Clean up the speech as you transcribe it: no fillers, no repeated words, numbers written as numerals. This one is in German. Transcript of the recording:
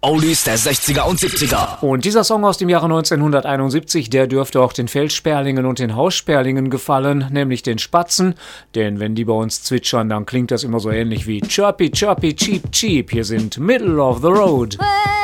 Oldies der 60er und 70er. Und dieser Song aus dem Jahre 1971, der dürfte auch den Feldsperlingen und den Haussperlingen gefallen, nämlich den Spatzen. Denn wenn die bei uns zwitschern, dann klingt das immer so ähnlich wie Chirpy, Chirpy, Cheep, Cheep. Hier sind Middle of the Road.